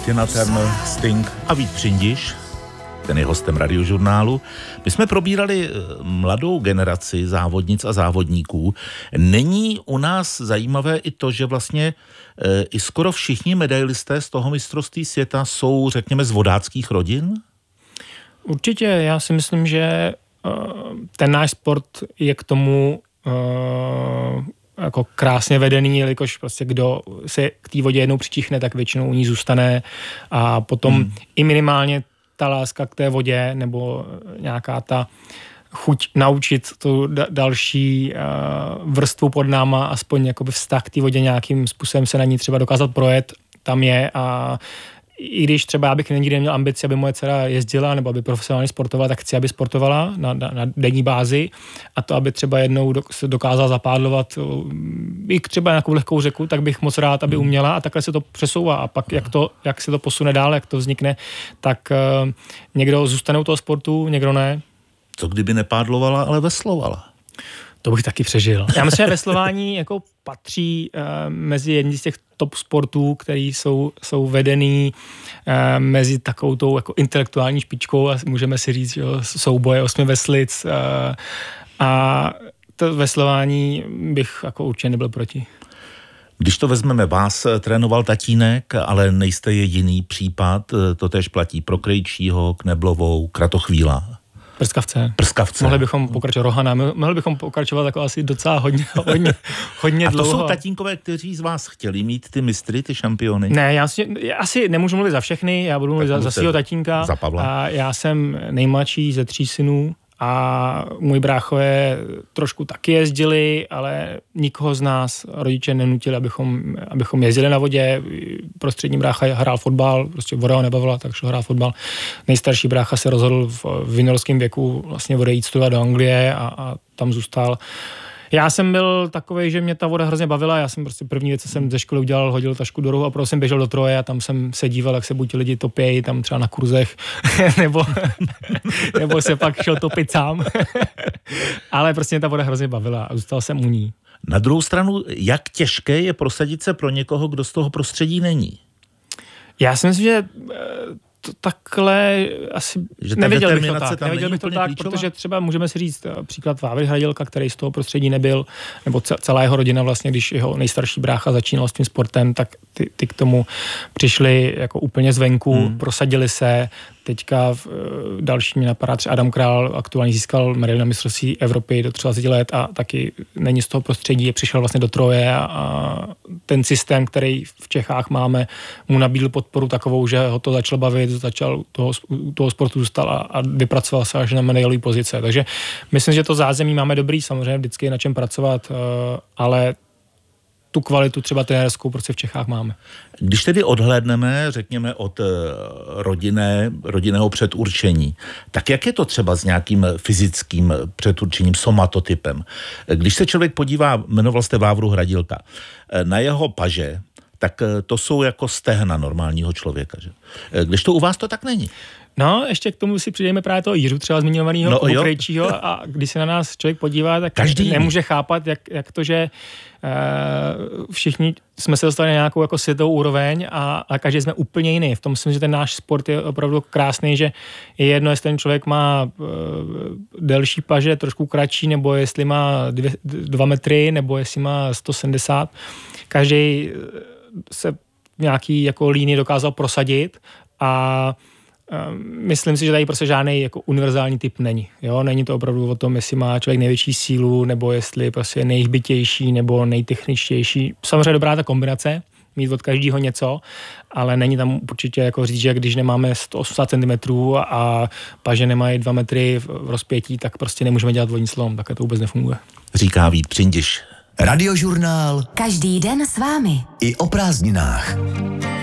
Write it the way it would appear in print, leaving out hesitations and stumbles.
Tina Turner, Sting a Vít Přindiš, ten je hostem Radiožurnálu. My jsme probírali mladou generaci závodnic a závodníků. Není u nás zajímavé i to, že vlastně i skoro všichni medailisté z toho mistrovství světa jsou, řekněme, z vodáckých rodin? Určitě, já si myslím, že ten náš sport je k tomu jako krásně vedený, jelikož prostě kdo se k té vodě jednou přičichne, tak většinou u ní zůstane a potom i minimálně ta láska k té vodě nebo nějaká ta chuť naučit tu další vrstvu pod náma, aspoň jakoby vztah k té vodě nějakým způsobem se na ní třeba dokázat projet, tam je a i když třeba já bych nikdy neměl ambici, aby moje dcera jezdila nebo aby profesionálně sportovala, tak chci, aby sportovala na denní bázi a to, aby třeba jednou se dokázala zapádlovat i třeba nějakou lehkou řeku, tak bych moc rád, aby uměla a takhle se to přesouvá a pak jak se to posune dál, jak to vznikne, tak někdo zůstane u toho sportu, někdo ne. Co kdyby nepádlovala, ale veslovala? To bych taky přežil. Já myslím, že veslování jako patří mezi jedni z těch top sportů, který jsou vedený mezi takovou tou jako intelektuální špičkou a můžeme si říct, že souboje 8 veslic a to veslování bych jako určitě nebyl proti. Když to vezmeme, vás trénoval tatínek, ale nejste jediný případ, to též platí pro Krejčího, Kneblovou, Kratochvíla. Prskavce. Mohli bychom pokračovat Rohana, mohli bychom pokračovat jako asi docela hodně a to dlouho. jsou tatínkové, kteří z vás chtěli mít ty mistry, ty šampiony? Ne, já asi nemůžu mluvit za všechny, já budu mluvit za svého tatínka. Za Pavla. A já jsem nejmladší ze 3 synů a můj bráchové trošku taky jezdili, ale nikoho z nás rodiče nenutili, abychom jezdili na vodě. Prostřední brácha hrál fotbal, prostě voda ho nebavila, tak šel hrát fotbal. Nejstarší brácha se rozhodl v juniorském věku vlastně odejít studovat do Anglie a tam zůstal. Já jsem byl takovej, že mě ta voda hrozně bavila, já jsem prostě první věc, co jsem ze školy udělal, hodil tašku do rohu a prostě jsem běžel do Troje a tam jsem se díval, jak se buď lidi topějí, tam třeba na kurzech, nebo se pak šel topit sám. Ale prostě mě ta voda hrozně bavila a zůstal jsem u ní. Na druhou stranu, jak těžké je prosadit se pro někoho, kdo z toho prostředí není? Já si myslím, že to takhle asi nevěděl bych to tak, klíčová? Protože třeba můžeme si říct příklad Vávry Hradělka, který z toho prostředí nebyl, nebo celá jeho rodina vlastně, když jeho nejstarší brácha začínal s tím sportem, tak ty k tomu přišli jako úplně zvenku, prosadili se. Teďka další mě napadá třeba Adam Král, aktuálně získal medaili na mistrovství Evropy do 30 let a taky není z toho prostředí, přišel vlastně do Troje a ten systém, který v Čechách máme, mu nabídl podporu takovou, že ho to začalo bavit, začal toho sportu zůstal a vypracoval se až na medailové pozice. Takže myslím, že to zázemí máme dobrý, samozřejmě vždycky je na čem pracovat, ale tu kvalitu třeba trenérskou prostě v Čechách máme. Když tedy odhlédneme, řekněme, od rodinného předurčení, tak jak je to třeba s nějakým fyzickým předurčením, somatotypem? Když se člověk podívá, jmenoval jste Vávru Hradělka, na jeho paže, tak to jsou jako stehna normálního člověka, že? Když to u vás to tak není. No, ještě k tomu si přidejme právě toho Jiřu třeba zmiňovaného Krejčího a když se na nás člověk podívá, tak každý nemůže chápat, jak to, že všichni jsme se dostali na nějakou jako světovou úroveň a každý jsme úplně jiný. V tom myslím, že ten náš sport je opravdu krásný, že je jedno, jestli ten člověk má delší paže, trošku kratší, nebo jestli má 2 metry, nebo jestli má 170. Každý se nějaký jako línii dokázal prosadit a myslím si, že tady prostě žádný jako univerzální typ není. Jo? Není to opravdu o tom, jestli má člověk největší sílu, nebo jestli prostě je nejhbitější, nebo nejtechničtější. Samozřejmě dobrá ta kombinace, mít od každého něco, ale není tam určitě jako říct, že když nemáme 180 cm a paže nemají 2 metry v rozpětí, tak prostě nemůžeme dělat vodní slalom, tak to vůbec nefunguje. Říká Vít Přindiš. Radiožurnál. Každý den s vámi. I o prázdninách.